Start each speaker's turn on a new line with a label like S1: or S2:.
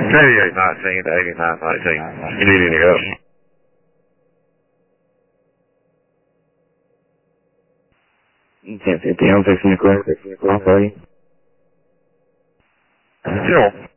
S1: 88, 19 to 89, 19. You need any help?
S2: You can't see I'm fixing your call for you.
S1: Sure.